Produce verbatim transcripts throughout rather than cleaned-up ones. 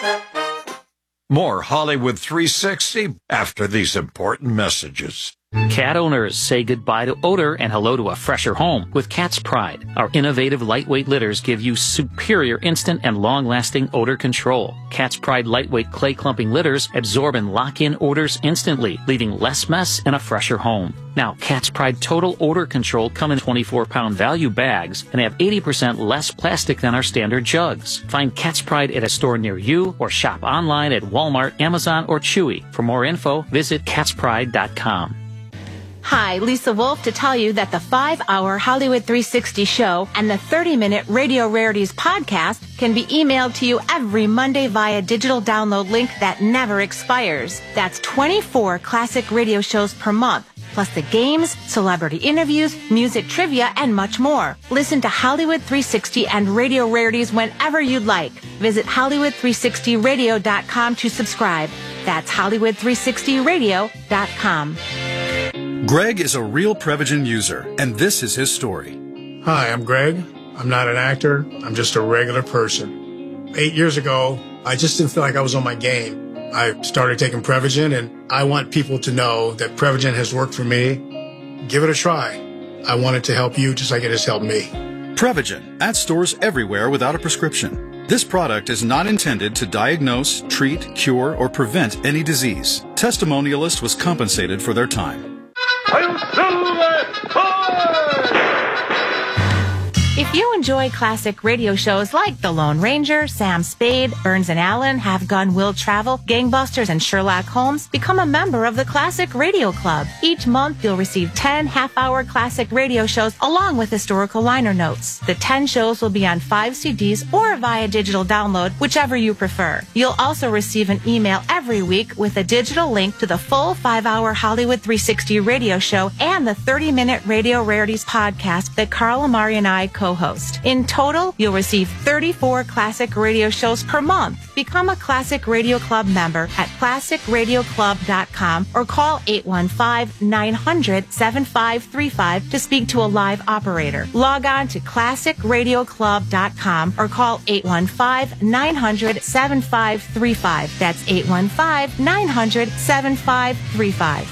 More Hollywood three sixty after these important messages. Cat owners, say goodbye to odor and hello to a fresher home with Cat's Pride. Our innovative lightweight litters give you superior instant and long-lasting odor control. Cat's Pride lightweight clay clumping litters absorb and lock in odors instantly, leaving less mess and a fresher home. Now, Cat's Pride Total Odor Control come in twenty-four pound value bags and have eighty percent less plastic than our standard jugs. Find Cat's Pride at a store near you or shop online at Walmart, Amazon, or Chewy. For more info, visit cats pride dot com. Hi, Lisa Wolf to tell you that the five hour Hollywood three sixty show and the thirty minute Radio Rarities podcast can be emailed to you every Monday via digital download link that never expires. That's twenty-four classic radio shows per month, plus the games, celebrity interviews, music trivia, and much more. Listen to Hollywood three sixty and Radio Rarities whenever you'd like. Visit Hollywood three sixty radio dot com to subscribe. That's Hollywood three sixty radio dot com. Greg is a real Prevagen user, and this is his story. Hi, I'm Greg. I'm not an actor. I'm just a regular person. Eight years ago, I just didn't feel like I was on my game. I started taking Prevagen, and I want people to know that Prevagen has worked for me. Give it a try. I want it to help you just like it has helped me. Prevagen, at stores everywhere without a prescription. This product is not intended to diagnose, treat, cure, or prevent any disease. Testimonialist was compensated for their time. If you enjoy classic radio shows like The Lone Ranger, Sam Spade, Burns and Allen, Have Gun Will Travel, Gangbusters, and Sherlock Holmes, become a member of the Classic Radio Club. Each month, you'll receive ten half-hour classic radio shows along with historical liner notes. The ten shows will be on five C Ds or via digital download, whichever you prefer. You'll also receive an email every week with a digital link to the full five-hour Hollywood three sixty radio show and the thirty minute Radio Rarities podcast that Carl Amari and I co co-host. In total, you'll receive thirty-four classic radio shows per month. Become a Classic Radio Club member at classic radio club dot com or call eight one five, nine hundred, seven five three five to speak to a live operator. Log on to classic radio club dot com or call eight one five, nine hundred, seven five three five. That's eight one five, nine hundred, seven five three five.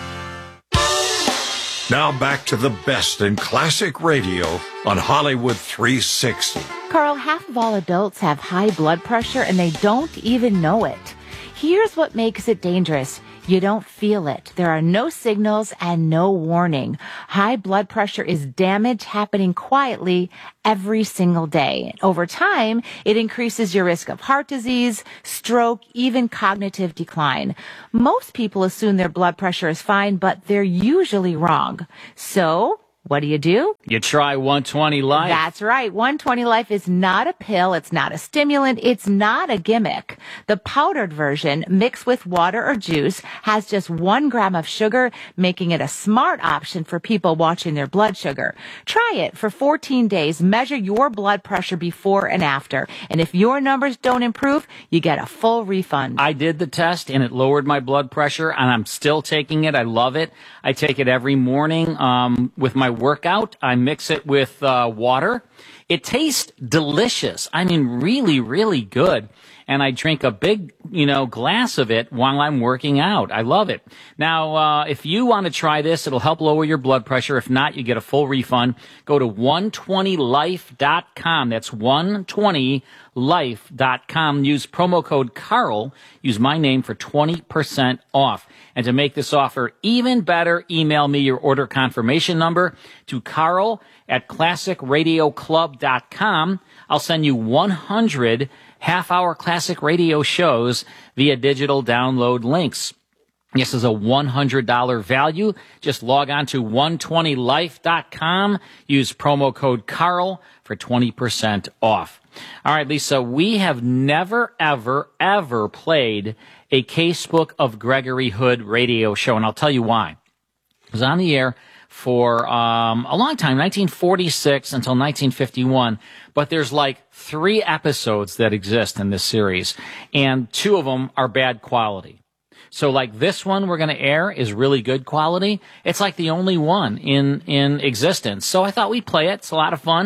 Now back to the best in classic radio on Hollywood three sixty. Carl, half of all adults have high blood pressure and they don't even know it. Here's what makes it dangerous. You don't feel it. There are no signals and no warning. High blood pressure is damage happening quietly every single day. Over time, it increases your risk of heart disease, stroke, even cognitive decline. Most people assume their blood pressure is fine, but they're usually wrong. So, what do you do? You try one twenty Life. That's right. one twenty Life is not a pill. It's not a stimulant. It's not a gimmick. The powdered version, mixed with water or juice, has just one gram of sugar, making it a smart option for people watching their blood sugar. Try it for fourteen days. Measure your blood pressure before and after. And if your numbers don't improve, you get a full refund. I did the test, and it lowered my blood pressure, and I'm still taking it. I love it. I take it every morning um, with my workout. I mix it with uh, water. It tastes delicious. I mean, really, really good. And I drink a big, you know, glass of it while I'm working out. I love it. Now, uh, if you want to try this, it'll help lower your blood pressure. If not, you get a full refund. Go to one twenty life dot com. That's one twenty life dot com. Use promo code Carl. Use my name for twenty percent off. And to make this offer even better, email me your order confirmation number to Carl at classic radio club dot com. I'll send you one hundred half-hour classic radio shows via digital download links. This is a one hundred dollars value. Just log on to one twenty life dot com. Use promo code Carl for twenty percent off. All right, Lisa, we have never, ever, ever played a Casebook of Gregory Hood radio show, and I'll tell you why. It was on the air for um, a long time, nineteen forty-six until nineteen fifty-one, but there's like three episodes that exist in this series, and two of them are bad quality. So like this one we're going to air is really good quality. It's like the only one in, in existence. So I thought we'd play it. It's a lot of fun.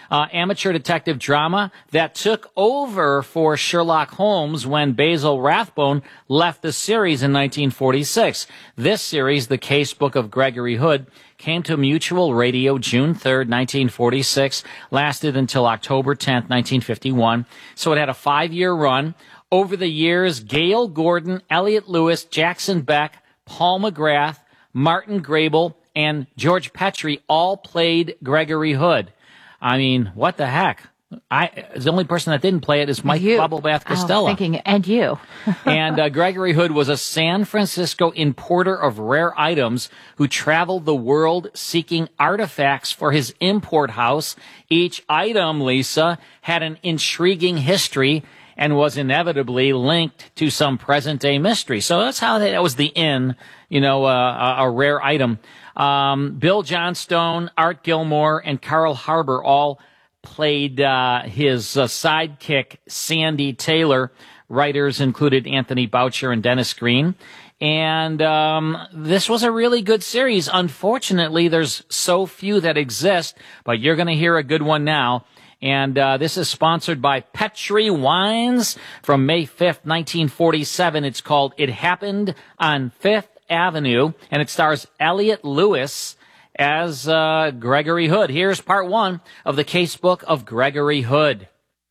uh, amateur detective drama that took over for Sherlock Holmes when Basil Rathbone left the series in nineteen forty-six. This series, The Casebook of Gregory Hood, came to Mutual Radio June third, nineteen forty-six, lasted until October tenth, nineteen fifty-one. So it had a five-year run. Over the years, Gale Gordon, Elliot Lewis, Jackson Beck, Paul McGrath, Martin Grable, and George Petrie all played Gregory Hood. I mean, what the heck? I the only person that didn't play it is Mike you. Bubblebath Costello. Oh, thinking, and you. and uh, Gregory Hood was a San Francisco importer of rare items who traveled the world seeking artifacts for his import house. Each item, Lisa, had an intriguing history and was inevitably linked to some present-day mystery. So that's how they, that was the in, you know, uh, a, a rare item. Um, Bill Johnstone, Art Gilmore, and Carl Harbour all played uh, his uh, sidekick, Sandy Taylor. Writers included Anthony Boucher and Dennis Green. And um, this was a really good series. Unfortunately, there's so few that exist, but you're going to hear a good one now. And uh, this is sponsored by Petri Wines from May fifth, nineteen forty-seven. It's called It Happened on Fifth Avenue, and it stars Elliot Lewis as uh, Gregory Hood. Here's part one of the Casebook of Gregory Hood.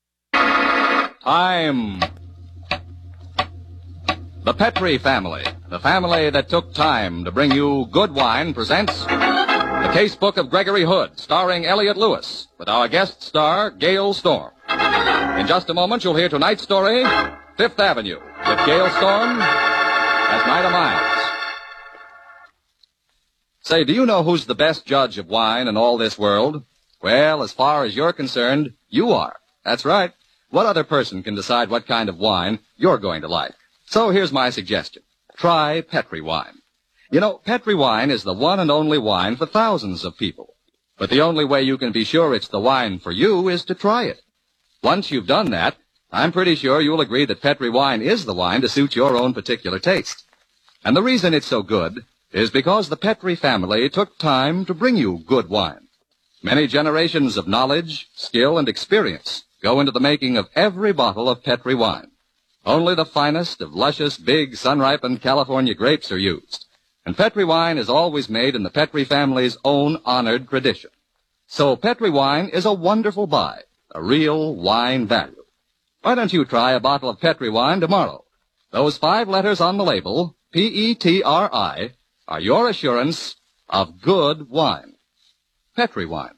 Time. The Petri family, the family that took time to bring you good wine, presents The Casebook of Gregory Hood, starring Elliot Lewis, with our guest star, Gale Storm. In just a moment, you'll hear tonight's story, Fifth Avenue, with Gale Storm as Nida Miles. Say, do you know who's the best judge of wine in all this world? Well, as far as you're concerned, you are. That's right. What other person can decide what kind of wine you're going to like? So here's my suggestion. Try Petri wine. You know, Petri wine is the one and only wine for thousands of people. But the only way you can be sure it's the wine for you is to try it. Once you've done that, I'm pretty sure you'll agree that Petri wine is the wine to suit your own particular taste. And the reason it's so good is because the Petri family took time to bring you good wine. Many generations of knowledge, skill, and experience go into the making of every bottle of Petri wine. Only the finest of luscious, big, sun-ripened California grapes are used. And Petri wine is always made in the Petri family's own honored tradition. So Petri wine is a wonderful buy, a real wine value. Why don't you try a bottle of Petri wine tomorrow? Those five letters on the label, P E T R I, are your assurance of good wine. Petri wine.